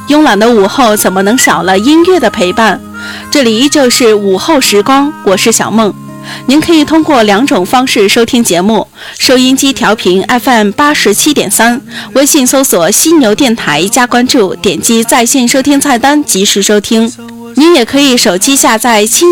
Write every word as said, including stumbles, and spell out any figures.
慵懒的午后怎么能少了音乐的陪伴？这里依旧是午后时光，我是小梦。您可以通过两种方式收听节目：收音机调频 F M 八十七点三，微信搜索犀牛电台加关注，点击在线收听菜单及时收听。您也可以手机下载蜻